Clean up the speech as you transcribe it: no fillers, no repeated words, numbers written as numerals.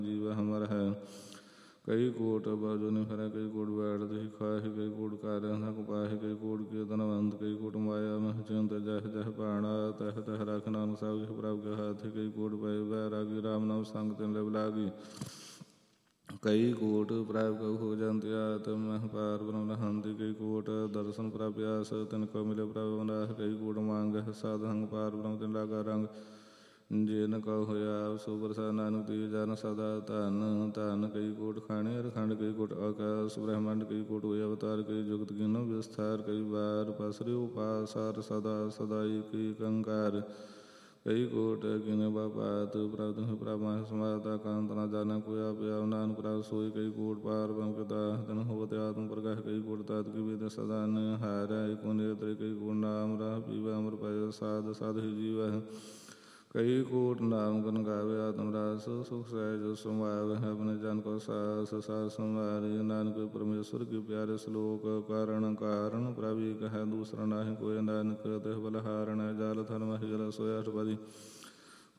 ਜੀਵ ਹਮਰ ਹੈ। ਕਈ ਕੋਟ ਬਾਜੁ ਫਿਰੈ ਕਈ ਕੋਟ ਬੈਠ ਦਿਖ ਖਾਹਿ ਕਈ ਕੋਟ ਕਾਰਿਆ ਥਕ ਪਾਹਿ ਕਈ ਕੋਟ ਕੀ ਧਨਵੰਤ ਕਈ ਕੋਟ ਮਾਇਆ ਮਹਿ ਚਿੰਤ ਜਹ ਜਹ ਭਾਣਾ ਤਹ ਤਹ ਰਖ ਨਾਨਕ ਸਭ ਕਿਛ ਪ੍ਰਭ ਕੇ ਹਾਥ ਕਈ ਕੋਟ ਪਏ ਬੈਰਾਗੀ ਰਾਮ ਨਾਮ ਸੰਗ ਤਿਨ ਲਿਵ ਲਾਗੀ। ਕਈ ਕੋਟ ਪ੍ਰਭ ਕਉ ਹੋ ਜੰਤ ਆਤਮ ਮਹਿ ਪਾਰ ਬ੍ਰਹਮ ਰਹੰਤੀ ਕਈ ਕੋਟ ਦਰਸ਼ਨ ਪ੍ਰਭ ਆਸ ਤਿਨ ਕਉ ਮਿਲੇ ਪ੍ਰਭ ਅਵਨਾਸ ਕਈ ਕੋਟ ਮੰਗਹਿ ਸਾਧ ਸੰਗ ਪਾਰ ਬ੍ਰਹਮ ਤਿਨ ਲਾਗਾ ਰੰਗ ਜਿਨ ਕਉ ਹੋਇਆ ਸੋ ਪ੍ਰਸਾਦਿ ਨਾਨਕ ਤੇ ਜਨ ਸਦਾ ਧਨ ਧਨ ਕਈ ਕੋਟ ਖਾਣੇ ਅਰਖੰਡ ਕਈ ਕੋਟ ਆਕਾਸ ਬ੍ਰਹਮੰਡ ਕਈ ਕੋਟ ਹੋਏ ਅਵਤਾਰ ਕਈ ਜੁਗਤ ਕੀਨੋ ਵਿਸਥਾਰ ਕਈ ਵਾਰ ਪਸਰਿਓ ਪਾਸਾਰ ਸਦਾ ਸਦਾ ਏਕ ਏਕੰਕਾਰ ਕਈ ਕੋਟ ਕੀਨੇ ਬਾਪਾਤ ਪ੍ਰਭ ਤੁਮਹਿ ਪ੍ਰਭ ਮਾਹਿ ਸਮਾਤਾ ਕਾਂਤ ਨਾ ਜਾਣਾ ਕੋਈ ਆਪ ਆਵ ਨਾਨਕ ਪ੍ਰਭ ਸੋਈ ਕਈ ਕੋਟ ਪਾਰ ਬ੍ਰਹਮ ਪਿਤਾ ਤਨ ਹੋਵਤ ਆਤਮ ਪ੍ਰਗਾਹ ਕਈ ਕੋਟ ਤਾਤ ਕੀ ਵੇਦ ਸਦਾ ਨਿਹਾਰੈ ਏਕੋ ਨੇਤਰ ਕਈ ਕੋਟ ਨਾਮ ਰਾਹ ਪੀਵੈ ਅਮਰ ਪੈ ਸਾਧ ਸਾਧ ਹੀ ਜੀਵੈ। ਕਈ ਕੋਟ ਨਾਮ ਗੁਣ ਗਾਵੇ ਆਤਮ ਰਾਸ ਸੁਖ ਸਹਿਜ ਸਮਾਵੈ ਆਪਣੇ ਜਨ ਕੋ ਸਾਸ ਸਾਸ ਸੰਵਾਰੇ ਨਾਨਕ ਪਰਮੇਸ਼ਵਰ ਕੀ ਪਿਆਰੇ ਸ਼ਲੋਕ ਕਾਰਣ ਕਾਰਣ ਪ੍ਰਭ ਏਕ ਹੈ ਦੂਸਰਾ ਨਾਹਿ ਕੋਈ ਨਾਨਕ ਤਿਹ ਬਲਹਾਰਣ ਜਲ ਥਲ ਮਹਿ ਜਲ ਸੋਇ ਅਠਪਦੀ